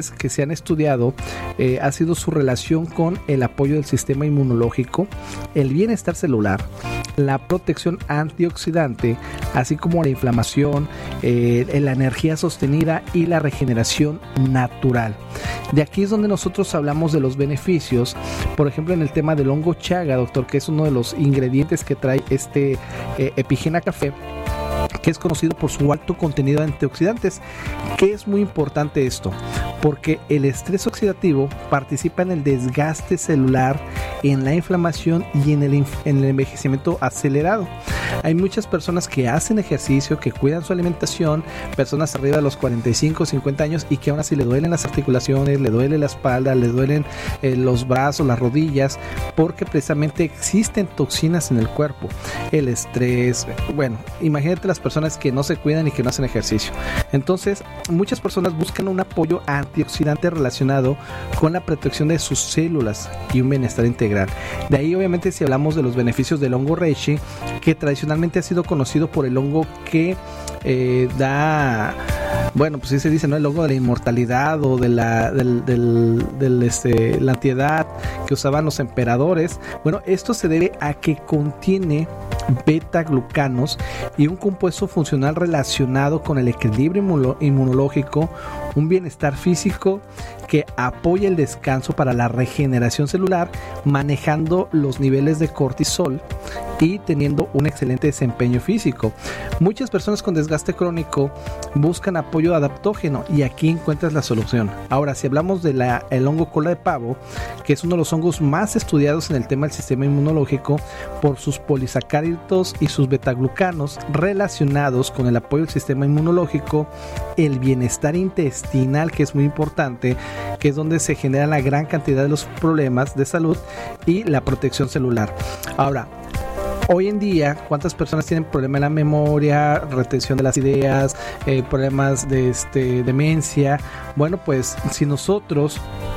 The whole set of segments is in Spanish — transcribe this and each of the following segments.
que se han estudiado ha sido su relación con el apoyo del sistema inmunológico, el bienestar celular, la protección antioxidante, así como la inflamación, la energía sostenida y la regeneración natural. De aquí es donde nosotros hablamos de los beneficios, por ejemplo en el tema del hongo chaga, doctor, que es uno de los ingredientes que trae este Epigena Café, que es conocido por su alto contenido de antioxidantes. ¿Qué es muy importante esto? Porque el estrés oxidativo participa en el desgaste celular, en la inflamación y en el envejecimiento acelerado. Hay muchas personas que hacen ejercicio, que cuidan su alimentación, personas arriba de los 45 o 50 años y que aún así le duelen las articulaciones, le duele la espalda, le duelen los brazos, las rodillas, porque precisamente existen toxinas en el cuerpo. El estrés, bueno, imagínate las personas que no se cuidan y que no hacen ejercicio. Entonces, muchas personas buscan un apoyo antioxidante relacionado con la protección de sus células y un bienestar integral. De ahí, obviamente, si hablamos de los beneficios del hongo reishi, que tradicionalmente ha sido conocido por el hongo que da, bueno, pues sí se dice, ¿no? El hongo de la inmortalidad o de la antiedad que usaban los emperadores. Bueno, esto se debe a que contiene beta-glucanos y un compuesto funcional relacionado con el equilibrio inmunológico, un bienestar físico que apoya el descanso para la regeneración celular, manejando los niveles de cortisol y teniendo un excelente desempeño físico. Muchas personas con desgaste crónico buscan apoyo adaptógeno y aquí encuentras la solución. Ahora, si hablamos del hongo cola de pavo, que es uno de los hongos más estudiados en el tema del sistema inmunológico por sus polisacáridos y sus betaglucanos relacionados con el apoyo del sistema inmunológico, el bienestar intestinal, que es muy importante, que es donde se genera la gran cantidad de los problemas de salud, y la protección celular. Ahora, hoy en día, ¿cuántas personas tienen problemas en la memoria, retención de las ideas, problemas de demencia? Bueno, pues si nosotros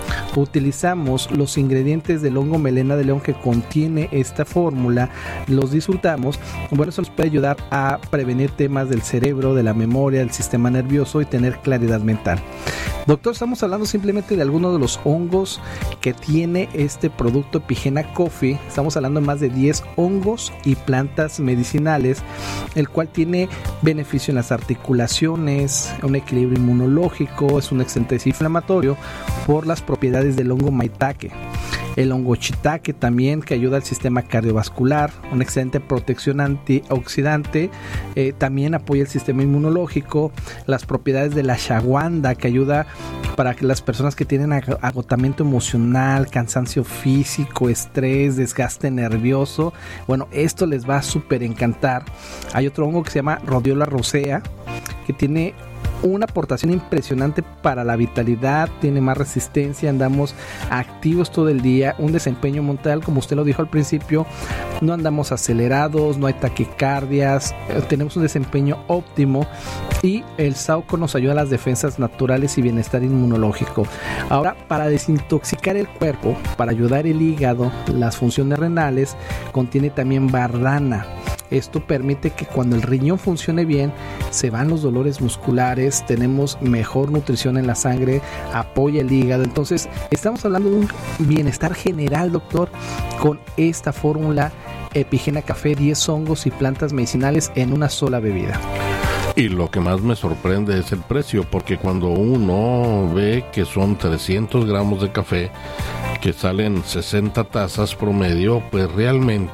utilizamos los ingredientes del hongo melena de león que contiene esta fórmula, los disfrutamos, bueno, eso nos puede ayudar a prevenir temas del cerebro, de la memoria, del sistema nervioso y tener claridad mental. Doctor, estamos hablando simplemente de algunos de los hongos que tiene este producto Epigena Coffee. Estamos hablando de más de 10 hongos y plantas medicinales, el cual tiene beneficio en las articulaciones, un equilibrio inmunológico, es un excelente desinflamatorio por las propiedades del hongo maitake. El hongo shiitake también, que ayuda al sistema cardiovascular, una excelente protección antioxidante, también apoya el sistema inmunológico. Las propiedades de la ashwagandha, que ayuda para que las personas que tienen agotamiento emocional, cansancio físico, estrés, desgaste nervioso, bueno, esto les va a súper encantar. Hay otro hongo que se llama Rhodiola rosea, que tiene una aportación impresionante para la vitalidad, tiene más resistencia, andamos activos todo el día, un desempeño mental, como usted lo dijo al principio, no andamos acelerados, no hay taquicardias, tenemos un desempeño óptimo, y el saúco nos ayuda a las defensas naturales y bienestar inmunológico. Ahora, para desintoxicar el cuerpo, para ayudar el hígado, las funciones renales, contiene también bardana. Esto permite que cuando el riñón funcione bien, se van los dolores musculares, tenemos mejor nutrición en la sangre, apoya el hígado. Entonces, estamos hablando de un bienestar general, doctor, con esta fórmula Epigena Café, 10 hongos y plantas medicinales en una sola bebida. Y lo que más me sorprende es el precio, porque cuando uno ve que son 300 gramos de café, que salen 60 tazas promedio, pues realmente